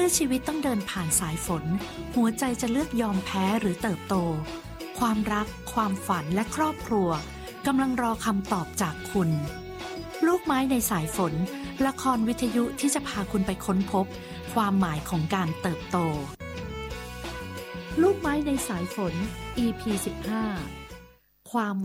อชีวิตต้องเดินผ่านสายฝนหัวใจจะเลือกยอมแพ้หรือเติบโตความรักความฝันและครอบครัวกำลังรอคำตอบจากคุณลูกไม้ในสายฝนละครวิทยุที่จะพาคุณไปค้นพบความหมายของการเติบโตลูกไม้ในสายฝน EP 15 ความ